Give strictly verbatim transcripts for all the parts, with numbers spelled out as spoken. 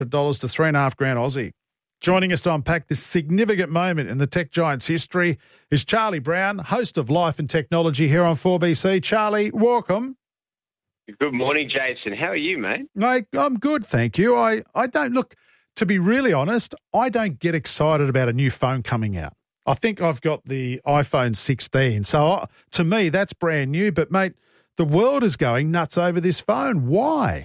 dollars to three and a half grand Aussie. Joining us to unpack this significant moment in the tech giant's history is Charlie Brown, host of Life and Technology here on four B C. Charlie, welcome. Good morning, Jason. How are you, mate? Mate, I'm good, thank you. I, I don't, look, to be really honest, I don't get excited about a new phone coming out. I think I've got the iPhone sixteen. So uh, to me, that's brand new. But, mate, the world is going nuts over this phone. Why?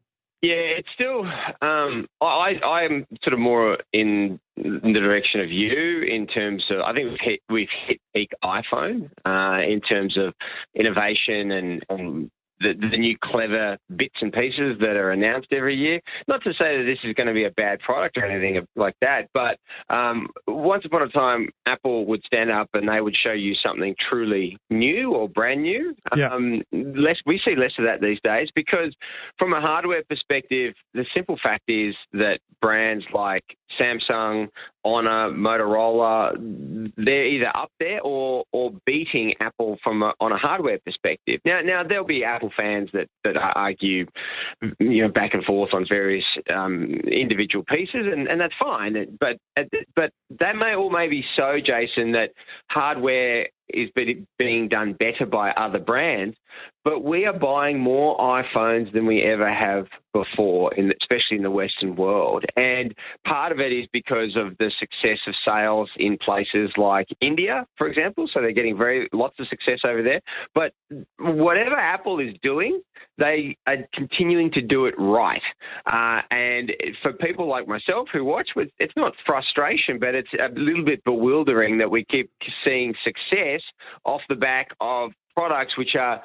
Yeah, it's still, um, I, I'm sort of more in the direction of you in terms of, I think we've hit, we've hit peak iPhone uh, in terms of innovation and, and the, the new clever bits and pieces that are announced every year. Not to say that this is going to be a bad product or anything like that, but um, once upon a time, Apple would stand up and they would show you something truly new or brand new. Yeah. Um, less, we see less of that these days because from a hardware perspective, the simple fact is that brands like Samsung, Honor, Motorola, they're either up there or or beating Apple from a, on a hardware perspective. Now, now there'll be Apple fans that, that argue, you know, back and forth on various um, individual pieces, and, and that's fine. But but that may or may be so, Jason, that hardware is being done better by other brands, but we are buying more iPhones than we ever have before, in, especially in the Western world. And part of it is because of the success of sales in places like India, for example. So they're getting very lots of success over there. But whatever Apple is doing, they are continuing to do it right. Uh, and for people like myself who watch, it's not frustration, but it's a little bit bewildering that we keep seeing success off the back of products which are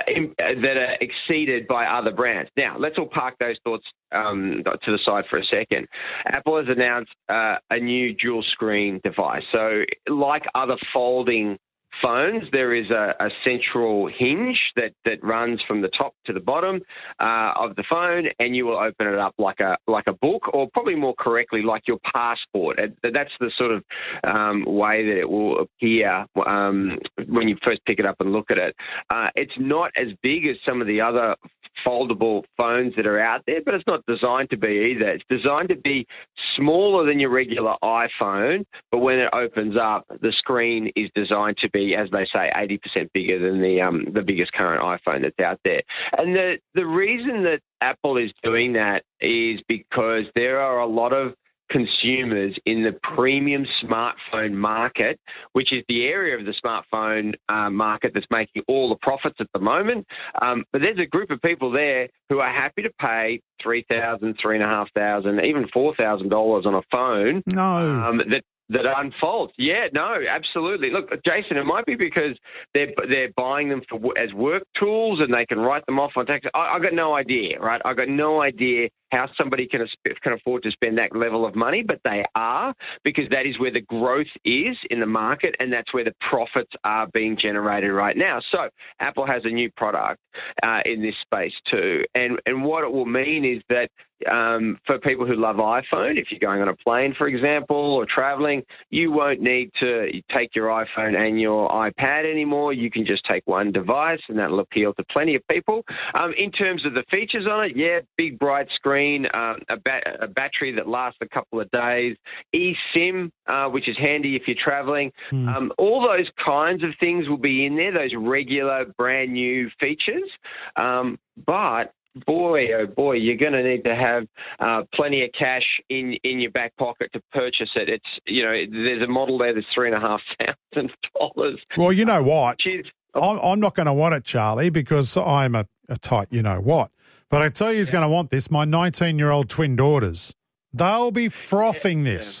that are exceeded by other brands. Now, let's all park those thoughts um, to the side for a second. Apple has announced uh, a new dual screen device. So like other folding phones, there is a, a central hinge that, that runs from the top to the bottom uh, of the phone, and you will open it up like a like a book, or probably more correctly, like your passport. That's the sort of um, way that it will appear um, when you first pick it up and look at it. Uh, it's not as big as some of the other foldable phones that are out there, but it's not designed to be either. It's designed to be smaller than your regular iPhone, but when it opens up, the screen is designed to be, as they say, eighty percent bigger than the um, the biggest current iPhone that's out there. And the, the reason that Apple is doing that is because there are a lot of consumers in the premium smartphone market, which is the area of the smartphone uh, market that's making all the profits at the moment. Um, but there's a group of people there who are happy to pay three thousand dollars, three thousand five hundred dollars, even four thousand dollars on a phone No. um, that that unfolds. Yeah, no, absolutely. Look, Jason, it might be because they're they're buying them for as work tools and they can write them off on tax. I, I got no idea, right? I got no idea how somebody can can afford to spend that level of money, but they are, because that is where the growth is in the market, and that's where the profits are being generated right now. So Apple has a new product uh, in this space too, and and what it will mean is that um, for people who love iPhone, if you're going on a plane, for example, or traveling, you won't need to take your iPhone and your iPad anymore. You can just take one device, and that'll appeal to plenty of people. Um, in terms of the features on it, yeah, big bright screen, uh, a, ba- a battery that lasts a couple of days, eSIM, uh, which is handy if you're traveling. Mm. Um, all those kinds of things will be in there, those regular brand new features. Um, but boy, oh boy, you're going to need to have uh, plenty of cash in, in your back pocket to purchase it. It's, you know, there's a model there that's three and a half thousand dollars. Well, you know what? Is, I'm, I'm not going to want it, Charlie, because I'm a, a tight, you know what. But I tell you, who's yeah. going to want this? My nineteen-year-old twin daughters. They'll be frothing yeah, this. Yeah.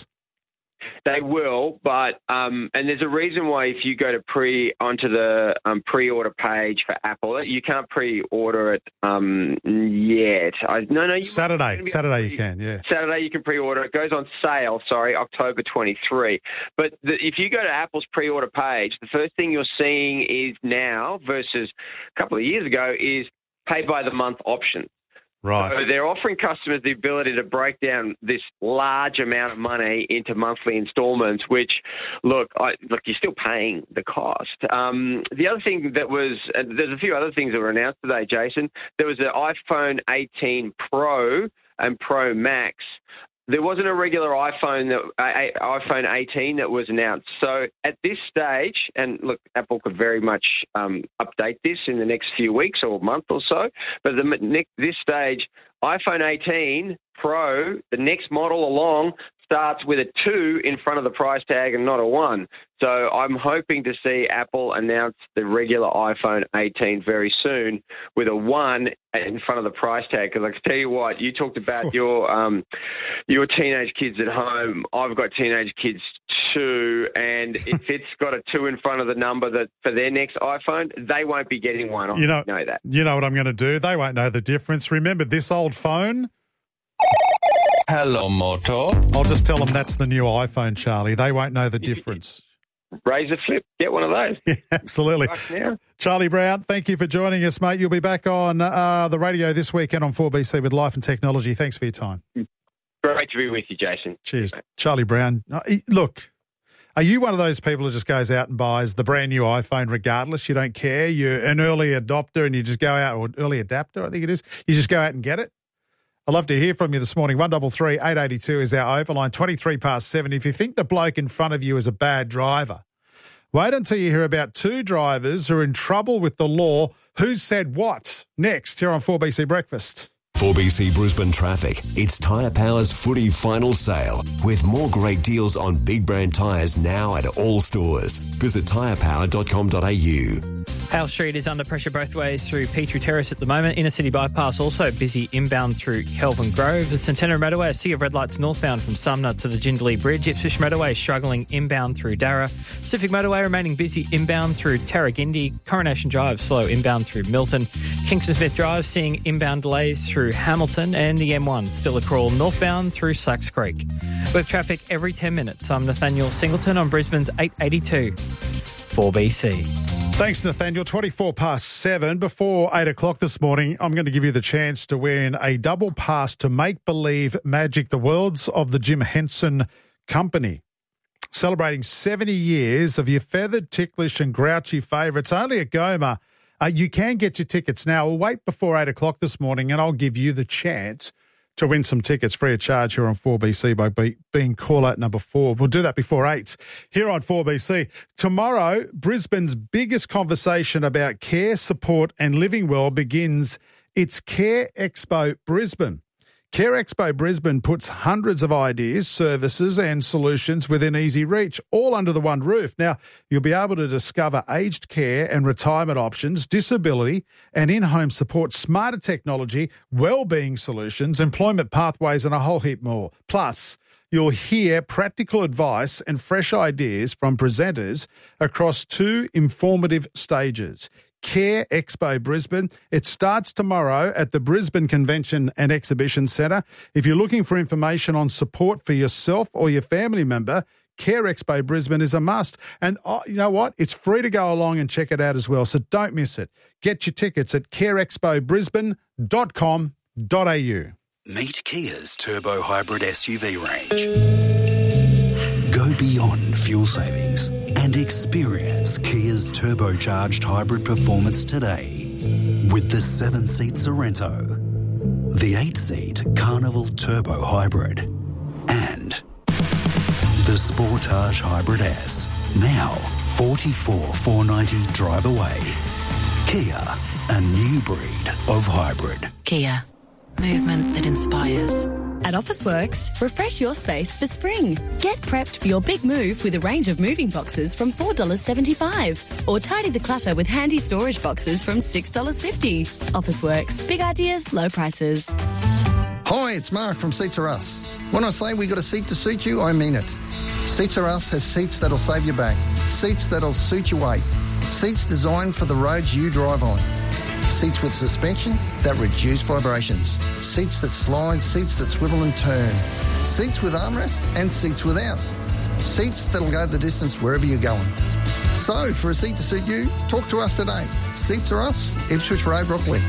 They will, but um, and there's a reason why if you go to pre onto the um, pre-order page for Apple, you can't pre-order it um, yet. I, no, no, you Saturday, Saturday pre- you can, yeah. Saturday you can pre-order. It goes on sale. Sorry, October twenty-third. But the, if you go to Apple's pre-order page, the first thing you're seeing is now versus a couple of years ago is pay by the month option. Right. So they're offering customers the ability to break down this large amount of money into monthly installments, which, look, I, look, you're still paying the cost. Um, the other thing that was, uh, there's a few other things that were announced today, Jason. There was an iPhone eighteen Pro and Pro Max, there wasn't a regular iPhone that uh, iPhone eighteen that was announced. So at this stage, and look, Apple could very much um, update this in the next few weeks or month or so. But the, this stage, iPhone eighteen Pro, the next model along, starts with a two in front of the price tag and not a one. So I'm hoping to see Apple announce the regular iPhone eighteen very soon with a one in front of the price tag. Because I can tell you what, you talked about your um, your teenage kids at home. I've got teenage kids too, and if it's got a two in front of the number that for their next iPhone, they won't be getting one. I you know, know that. You know what I'm going to do? They won't know the difference. Remember this old phone? Hello, Moto. I'll just tell them that's the new iPhone, Charlie. They won't know the difference. Razor flip, get one of those. Yeah, absolutely. Charlie Brown, thank you for joining us, mate. You'll be back on uh, the radio this weekend on four B C with Life and Technology. Thanks for your time. Great to be with you, Jason. Cheers. Charlie Brown. Look, are you one of those people who just goes out and buys the brand new iPhone regardless? You don't care? You're an early adopter and you just go out, or early adapter, I think it is. You just go out and get it? I'd love to hear from you this morning. one three three, eight eight two is our open line, twenty-three past seven. If you think the bloke in front of you is a bad driver, wait until you hear about two drivers who are in trouble with the law. Who said what? Next, here on four B C Breakfast. four B C Brisbane traffic. It's Tyre Power's footy final sale with more great deals on big brand tyres now at all stores. Visit tyre power dot com dot a u. Hale Street is under pressure both ways through Petrie Terrace at the moment. Inner City Bypass also busy inbound through Kelvin Grove. The Centenary Motorway, a sea of red lights northbound from Sumner to the Jindalee Bridge. Ipswich Motorway struggling inbound through Darra. Pacific Motorway remaining busy inbound through Tarragindi. Coronation Drive slow inbound through Milton. Kingston Smith Drive seeing inbound delays through Hamilton, and the M one still a crawl northbound through Slacks Creek. With traffic every ten minutes, I'm Nathaniel Singleton on Brisbane's eight eighty-two four B C. Thanks, Nathaniel. twenty-four past seven. Before eight o'clock this morning, I'm going to give you the chance to win a double pass to Make Believe Magic, the Worlds of the Jim Henson Company. Celebrating seventy years of your feathered, ticklish and grouchy favourites, only at Goma. Uh, you can get your tickets now. We'll wait before eight o'clock this morning and I'll give you the chance to win some tickets free of charge here on four B C by be, being call-out number four. We'll do that before eight here on four B C. Tomorrow, Brisbane's biggest conversation about care, support and living well begins. It's Care Expo Brisbane. Care Expo Brisbane puts hundreds of ideas, services and solutions within easy reach, all under the one roof. Now, you'll be able to discover aged care and retirement options, disability and in-home support, smarter technology, wellbeing solutions, employment pathways and a whole heap more. Plus, you'll hear practical advice and fresh ideas from presenters across two informative stages. Care Expo Brisbane. It starts tomorrow at the Brisbane Convention and Exhibition Centre. If you're looking for information on support for yourself or your family member, Care Expo Brisbane is a must. And oh, you know what? It's free to go along and check it out as well, so don't miss it. Get your tickets at care expo brisbane dot com dot a u. Meet Kia's turbo hybrid S U V range. Go beyond fuel savings and experience Kia's turbocharged hybrid performance today with the seven-seat Sorrento, the eight-seat Carnival Turbo Hybrid, and the Sportage Hybrid S. Now forty-four thousand four hundred ninety dollars drive away. Kia, a new breed of hybrid. Kia, movement that inspires. At Officeworks, refresh your space for spring. Get prepped for your big move with a range of moving boxes from four dollars seventy-five. Or tidy the clutter with handy storage boxes from six dollars fifty. Officeworks, big ideas, low prices. Hi, it's Mark from Seats Are Us. When I say we got a seat to suit you, I mean it. Seats Are Us has seats that'll save your back. Seats that'll suit your weight. Seats designed for the roads you drive on. Seats with suspension that reduce vibrations. Seats that slide, seats that swivel and turn. Seats with armrests and seats without. Seats that'll go the distance wherever you're going. So, for a seat to suit you, talk to us today. Seats Are Us, Ipswich Road, Brooklyn.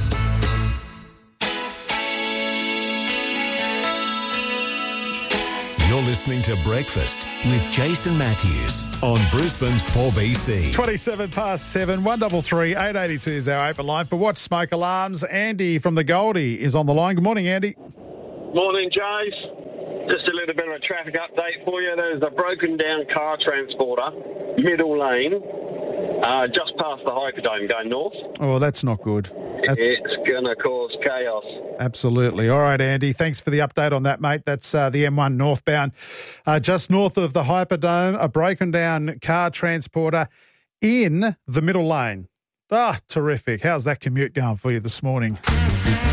You're listening to Breakfast with Jason Matthews on Brisbane's four B C. twenty-seven past seven, one three three, eight eight two is our open line for Watch Smoke Alarms. Andy from the Goldie is on the line. Good morning, Andy. Morning, Jace. Just a little bit of a traffic update for you. There's a broken down car transporter, middle lane, uh, just past the Hyperdome going north. Oh, that's not good. That's... It's going to cause chaos. Absolutely. All right, Andy, thanks for the update on that, mate. That's uh, the M one northbound. Uh, just north of the Hyperdome, a broken down car transporter in the middle lane. Ah, terrific. How's that commute going for you this morning?